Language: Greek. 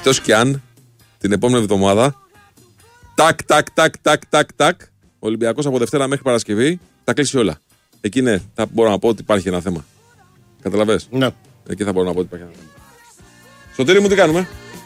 Εκτός κι αν την επόμενη εβδομάδα τάκ, ο Ολυμπιακός από Δευτέρα μέχρι Παρασκευή τα κλείσει όλα. Εκεί ναι, θα μπορώ να πω ότι υπάρχει ένα θέμα. Καταλαβες? Ναι. Εκεί θα μπορώ να πω ότι υπάρχει ένα θέμα. Σωτήρη μου, τι κάνουμε?